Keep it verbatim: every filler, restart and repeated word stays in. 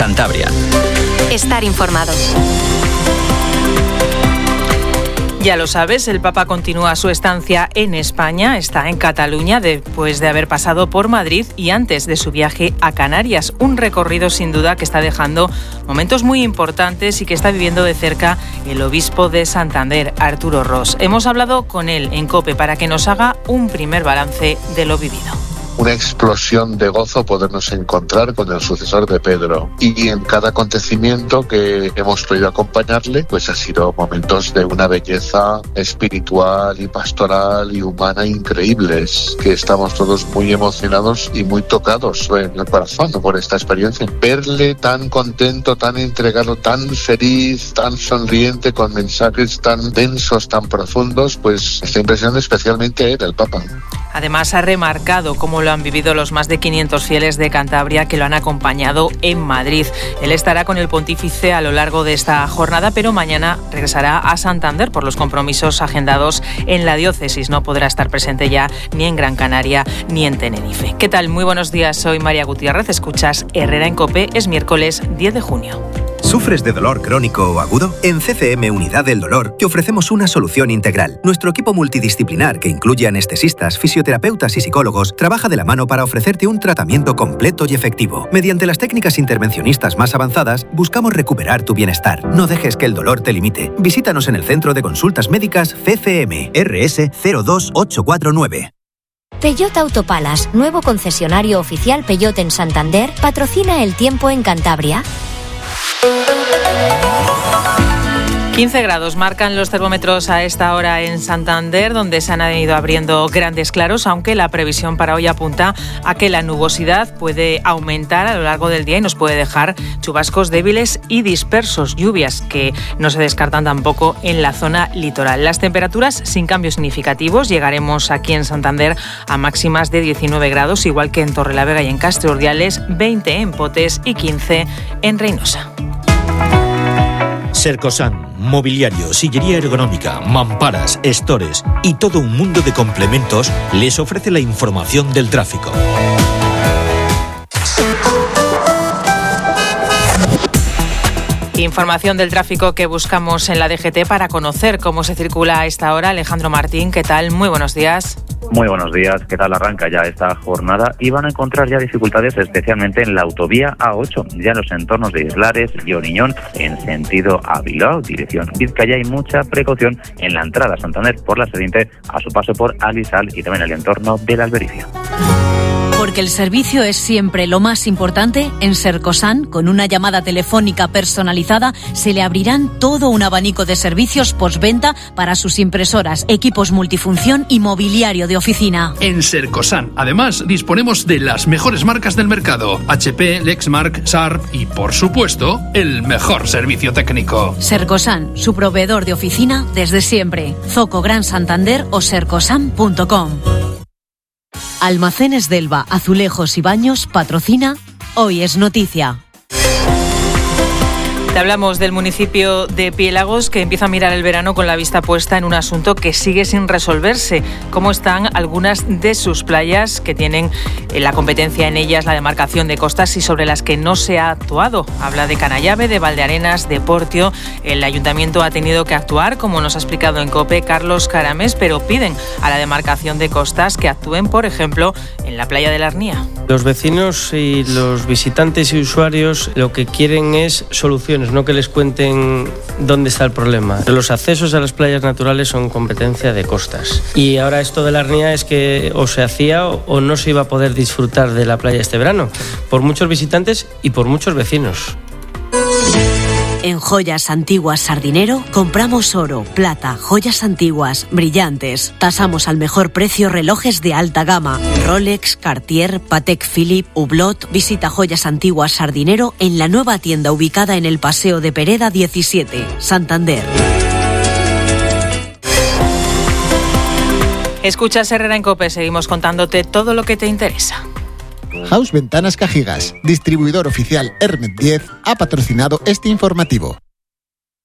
Cantabria. Estar informado. Ya lo sabes, el Papa continúa su estancia en España, está en Cataluña después de haber pasado por Madrid y antes de su viaje a Canarias. Un recorrido sin duda que está dejando momentos muy importantes y que está viviendo de cerca el obispo de Santander, Arturo Ros. Hemos hablado con él en COPE para que nos haga un primer balance de lo vivido. Una explosión de gozo podernos encontrar con el sucesor de Pedro. Y en cada acontecimiento que hemos podido acompañarle, pues ha sido momentos de una belleza espiritual y pastoral y humana increíbles, que estamos todos muy emocionados y muy tocados en el corazón por esta experiencia. Verle tan contento, tan entregado, tan feliz, tan sonriente, con mensajes tan densos, tan profundos, pues está impresionando especialmente a él, el Papa. Además, ha remarcado cómo lo han vivido los más de quinientos fieles de Cantabria que lo han acompañado en Madrid. Él estará con el pontífice a lo largo de esta jornada, pero mañana regresará a Santander por los compromisos agendados en la diócesis. No podrá estar presente ya ni en Gran Canaria ni en Tenerife. ¿Qué tal? Muy buenos días, soy María Gutiérrez. Escuchas Herrera en COPE. Es miércoles diez de junio. ¿Sufres de dolor crónico o agudo? En C C M Unidad del Dolor te ofrecemos una solución integral. Nuestro equipo multidisciplinar, que incluye anestesistas, fisioterapeutas y psicólogos, trabaja de la mano para ofrecerte un tratamiento completo y efectivo. Mediante las técnicas intervencionistas más avanzadas, buscamos recuperar tu bienestar. No dejes que el dolor te limite. Visítanos en el Centro de Consultas Médicas C C M, R S cero dos ocho cuatro nueve. Peugeot Autopalas, nuevo concesionario oficial Peugeot en Santander, patrocina el tiempo en Cantabria. quince grados marcan los termómetros a esta hora en Santander, donde se han ido abriendo grandes claros, aunque la previsión para hoy apunta a que la nubosidad puede aumentar a lo largo del día y nos puede dejar chubascos débiles y dispersos, lluvias que no se descartan tampoco en la zona litoral. Las temperaturas sin cambios significativos, llegaremos aquí en Santander a máximas de diecinueve grados, igual que en Torrelavega y en Castro Urdiales, veinte en Potes y quince en Reynosa. Sercosan, mobiliario, sillería ergonómica, mamparas, estores y todo un mundo de complementos les ofrece la información del tráfico. Información del tráfico que buscamos en la D G T para conocer cómo se circula a esta hora. Alejandro Martín, ¿qué tal? Muy buenos días. Muy buenos días, ¿qué tal? Arranca ya esta jornada y van a encontrar ya dificultades especialmente en la autovía A ocho, ya en los entornos de Islares y Oriñón, en sentido a Bilbao, dirección Vizcaya, y mucha precaución en la entrada a Santander por la siguiente a su paso por Alisal y también el entorno de la Albericia. Porque el servicio es siempre lo más importante, en Sercosan, con una llamada telefónica personalizada, se le abrirán todo un abanico de servicios postventa para sus impresoras, equipos multifunción y mobiliario de oficina. En Sercosan, además, disponemos de las mejores marcas del mercado: H P, Lexmark, Sharp y, por supuesto, el mejor servicio técnico. Sercosan, su proveedor de oficina desde siempre. Zoco Gran Santander o sercosan punto com. Almacenes Delva, Azulejos y Baños patrocina Hoy es Noticia. Te hablamos del municipio de Piélagos, que empieza a mirar el verano con la vista puesta en un asunto que sigue sin resolverse: cómo están algunas de sus playas que tienen la competencia en ellas, la demarcación de costas, y sobre las que no se ha actuado. Habla de Canallave, de Valdearenas, de Portio. El ayuntamiento ha tenido que actuar, como nos ha explicado en COPE Carlos Caramés, pero piden a la demarcación de costas que actúen, por ejemplo, en la playa de la Arnía. Los vecinos y los visitantes y usuarios lo que quieren es soluciones, no que les cuenten dónde está el problema. Los accesos a las playas naturales son competencia de costas. Y ahora esto de la Arnía es que o se hacía o no se iba a poder disfrutar de la playa este verano, por muchos visitantes y por muchos vecinos. En Joyas Antiguas Sardinero compramos oro, plata, joyas antiguas, brillantes. Tasamos al mejor precio relojes de alta gama: Rolex, Cartier, Patek Philippe, Hublot. Visita Joyas Antiguas Sardinero en la nueva tienda ubicada en el Paseo de Pereda diecisiete, Santander. Escuchas Herrera en COPE, seguimos contándote todo lo que te interesa. House Ventanas Cajigas, distribuidor oficial Hermet diez, ha patrocinado este informativo.